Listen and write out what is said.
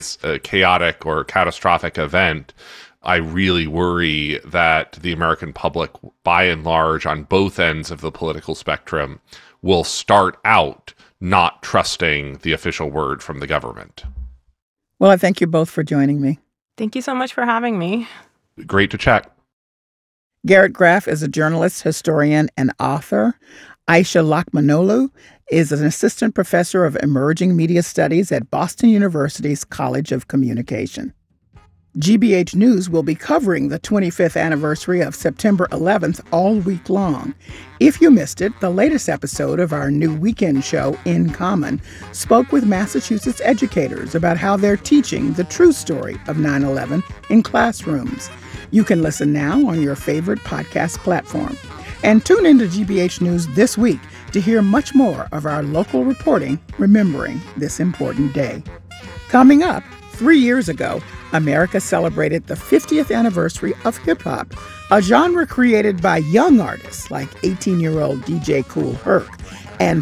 a chaotic or catastrophic event, I really worry that the American public, by and large, on both ends of the political spectrum, will start out not trusting the official word from the government. Well, I thank you both for joining me. Thank you so much for having me. Great to chat. Garrett Graff is a journalist, historian, and author. Aisha Lakmanolu is an assistant professor of emerging media studies at Boston University's College of Communication. GBH News will be covering the 25th anniversary of September 11th all week long. If you missed it, the latest episode of our new weekend show, In Common, spoke with Massachusetts educators about how they're teaching the true story of 9/11 in classrooms. You can listen now on your favorite podcast platform. And tune into GBH News this week to hear much more of our local reporting remembering this important day. Coming up, 3 years ago, America celebrated the 50th anniversary of hip-hop, a genre created by young artists like 18-year-old DJ Kool Herc